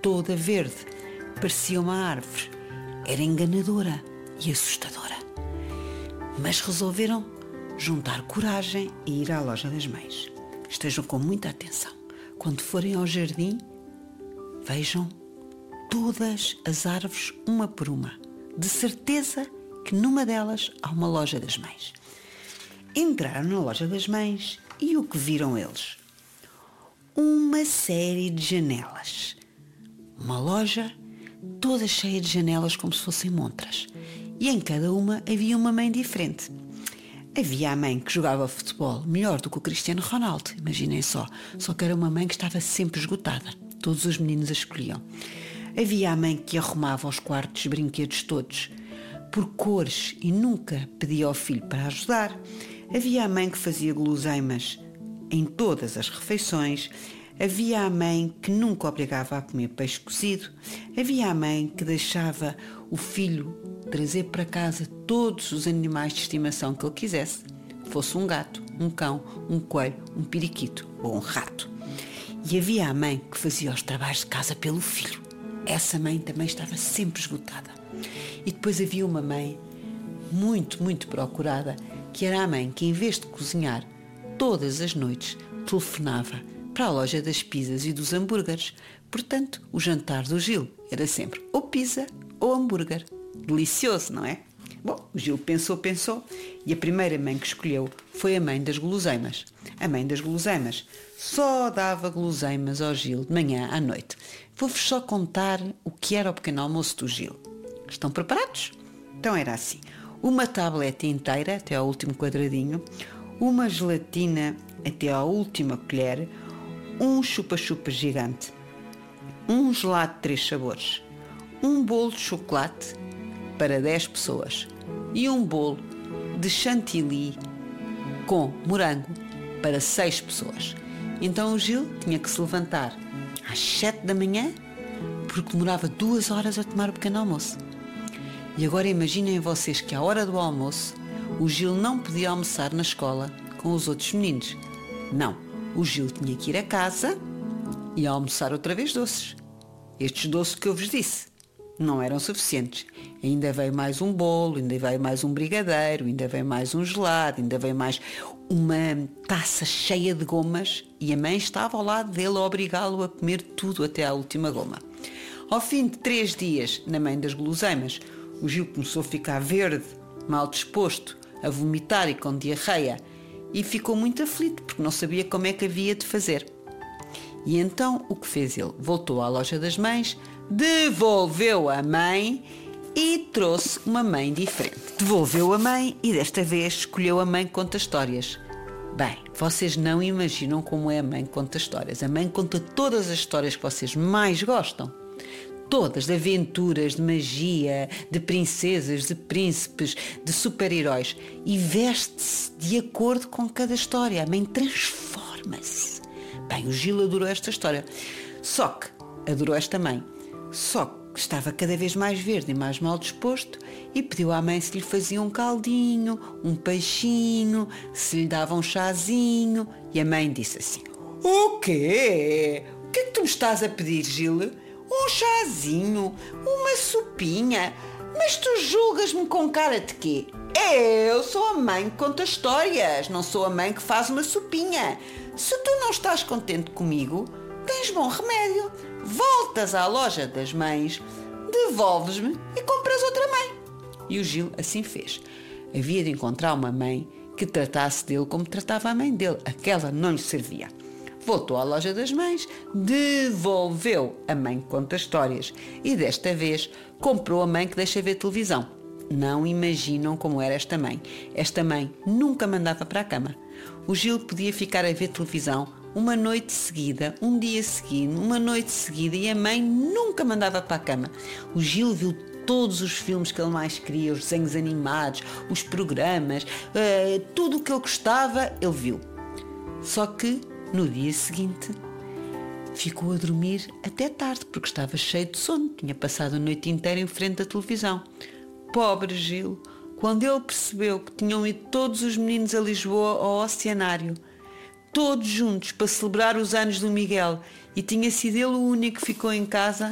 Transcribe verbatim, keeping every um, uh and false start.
toda verde, parecia uma árvore. Era enganadora e assustadora. Mas resolveram juntar coragem e ir à loja das mães. Estejam com muita atenção. Quando forem ao jardim, vejam todas as árvores uma por uma. De certeza que numa delas há uma loja das mães. Entraram na loja das mães e o que viram eles? Uma série de janelas. Uma loja toda cheia de janelas como se fossem montras. E em cada uma havia uma mãe diferente. Havia a mãe que jogava futebol melhor do que o Cristiano Ronaldo, imaginem só. Só que era uma mãe que estava sempre esgotada. Todos os meninos a escolhiam. Havia a mãe que arrumava os quartos de brinquedos todos, por cores, e nunca pedia ao filho para ajudar. Havia a mãe que fazia guloseimas em todas as refeições. Havia a mãe que nunca obrigava a comer peixe cozido. Havia a mãe que deixava o filho trazer para casa todos os animais de estimação que ele quisesse, fosse um gato, um cão, um coelho, um periquito ou um rato. E havia a mãe que fazia os trabalhos de casa pelo filho. Essa mãe também estava sempre esgotada. E depois havia uma mãe muito, muito procurada, que era a mãe que, em vez de cozinhar todas as noites, telefonava para a loja das pizzas e dos hambúrgueres. Portanto, o jantar do Gil era sempre ou pizza ou hambúrguer. Delicioso, não é? Bom, o Gil pensou, pensou, e a primeira mãe que escolheu foi a mãe das guloseimas. A mãe das guloseimas só dava guloseimas ao Gil de manhã à noite. Vou-vos só contar o que era o pequeno almoço do Gil. Estão preparados? Então era assim: uma tableta inteira até ao último quadradinho, uma gelatina até à última colher, um chupa-chupa gigante, um gelado de três sabores, um bolo de chocolate para dez pessoas e um bolo de chantilly com morango para seis pessoas. Então o Gil tinha que se levantar às sete da manhã porque demorava duas horas a tomar o pequeno almoço. E agora imaginem vocês que à hora do almoço o Gil não podia almoçar na escola com os outros meninos. Não, o Gil tinha que ir a casa e almoçar outra vez doces. Estes doces que eu vos disse não eram suficientes. Ainda veio mais um bolo, ainda veio mais um brigadeiro, ainda veio mais um gelado, ainda veio mais uma taça cheia de gomas, e a mãe estava ao lado dele a obrigá-lo a comer tudo até à última goma. Ao fim de três dias, na mãe das guloseimas, o Gil começou a ficar verde, mal disposto, a vomitar e com diarreia, e ficou muito aflito porque não sabia como é que havia de fazer. E então o que fez ele? Voltou à loja das mães, devolveu a mãe e trouxe uma mãe diferente. Devolveu a mãe e desta vez escolheu a mãe que conta histórias. Bem, vocês não imaginam como é a mãe que conta histórias. A mãe conta todas as histórias que vocês mais gostam. Todas, de aventuras, de magia, de princesas, de príncipes, de super-heróis. E veste-se de acordo com cada história. A mãe transforma-se. Bem, o Gil adorou esta história. Só que adorou esta mãe. Só que estava cada vez mais verde e mais mal disposto e pediu à mãe se lhe fazia um caldinho, um peixinho, se lhe dava um chazinho. E a mãe disse assim: O quê? O que é que tu me estás a pedir, Gil? Um chazinho? Uma sopinha? Mas tu julgas-me com cara de quê? Eu sou a mãe que conta histórias, não sou a mãe que faz uma sopinha. Se tu não estás contente comigo, tens bom remédio. Voltas à loja das mães, devolves-me e compras outra mãe. E o Gil assim fez. Havia de encontrar uma mãe que tratasse dele como tratava a mãe dele. Aquela não lhe servia. Voltou à loja das mães, devolveu a mãe que conta histórias e desta vez comprou a mãe que deixa ver televisão. Não imaginam como era esta mãe. Esta mãe nunca mandava para a cama. O Gil podia ficar a ver televisão uma noite seguida, um dia seguido, uma noite seguida, e a mãe nunca mandava para a cama. O Gil viu todos os filmes que ele mais queria, os desenhos animados, os programas, uh, tudo o que ele gostava, ele viu. Só que, no dia seguinte, ficou a dormir até tarde, porque estava cheio de sono, tinha passado a noite inteira em frente à televisão. Pobre Gil, quando ele percebeu que tinham ido todos os meninos a Lisboa ao Oceanário, todos juntos para celebrar os anos do Miguel, e tinha sido ele o único que ficou em casa,